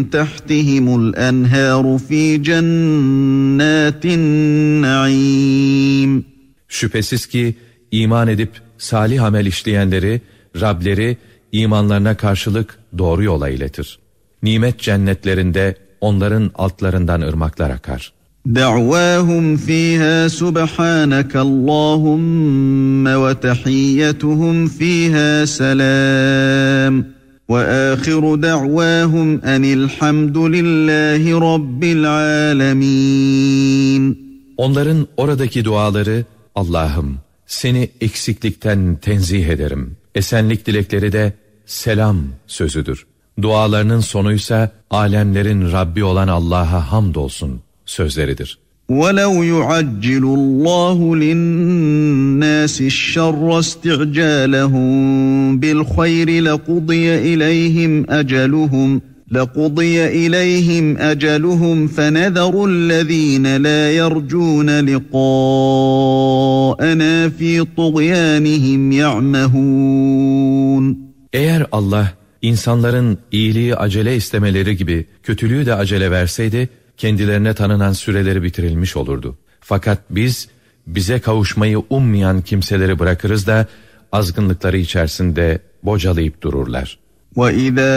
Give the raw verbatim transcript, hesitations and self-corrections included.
تحتهم الأنهار في جنات النعيم. Şüphesiz ki iman edip salih amel işleyenleri Rableri imanlarına karşılık doğru yola iletir. Nimet cennetlerinde onların altlarından ırmaklar akar. دعواهم فيها سبحانك اللهم وتحيتهم فيها سلام وآخر دعواهم أن الحمد لله رب العالمين. Onların oradaki duaları Allah'ım seni eksiklikten tenzih ederim. Esenlik dilekleri de selam sözüdür. Dualarının sonuysa alemlerin Rabbi olan Allah'a hamdolsun sözleridir. وَلَوْ يُعَجِّلُ اللّٰهُ لِلنَّاسِ الشَّرَّ اسْتِعْجَالَهُمْ بِالْخَيْرِ لَقُضِيَ إِلَيْهِمْ أَجَلُهُمْ لَقُضِيَ إِلَيْهِمْ أَجَلُهُمْ فَنَذَرُ الَّذ۪ينَ لَا يَرْجُونَ لِقَاءَنَا ف۪ي طُغْيَانِهِمْ يَعْمَهُونَ. Eğer Allah insanların iyiliği acele istemeleri gibi kötülüğü de acele verseydi, kendilerine tanınan süreleri bitirilmiş olurdu. Fakat biz, bize kavuşmayı ummayan kimseleri bırakırız da, azgınlıkları içerisinde bocalayıp dururlar. وَإِذَا